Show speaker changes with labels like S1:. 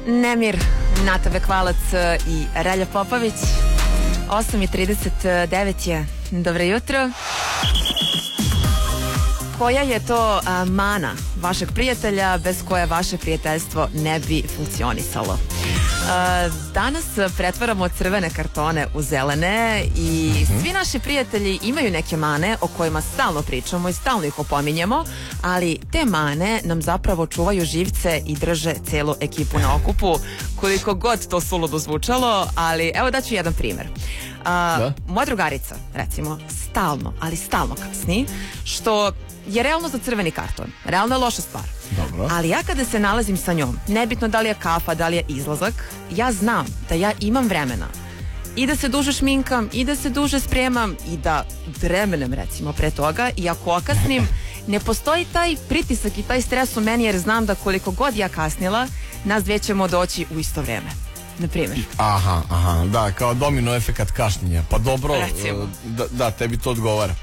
S1: Nemir, Nata Bekvalac i Relja Popović. 8:39 je. Dobro jutro. Koja je to mana vašeg prijatelja bez koje vaše prijateljstvo ne bi funkcionisalo? Danas pretvaramo crvene kartone u zelene i svi naši prijatelji imaju neke mane o kojima stalno pričamo i stalno ih opominjemo, ali te mane nam zapravo čuvaju živce i drže celu ekipu na okupu, koliko god to suludo zvučalo, ali evo daću jedan primer. Moja drugarica, recimo, stalno kasni, što je realno za crveni karton. Realno je loša stvar.
S2: Dobro.
S1: Ali ja kada se nalazim sa njom, nebitno da li je kafa, da li je izlazak, ja znam da ja imam vremena i da se duže šminkam, i da se duže spremam, i da dremenem, recimo, pre toga, i ako okasnim, ne postoji taj pritisak i taj stres u meni, jer znam da koliko god ja kasnila, nas dve ćemo doći u isto vreme. Na primjer.
S2: Aha, da, kao domino efekat kašnjenja. Pa dobro, da, tebi to odgovara.